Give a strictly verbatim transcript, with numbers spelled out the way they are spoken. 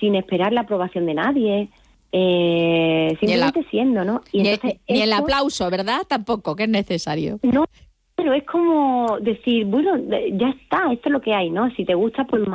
sin esperar la aprobación de nadie, eh, simplemente siendo, ¿no? Y ni, entonces, ni esto, el aplauso, ¿verdad? Tampoco, que es necesario. No, pero es como decir, bueno, ya está, esto es lo que hay, ¿no? Si te gusta, pues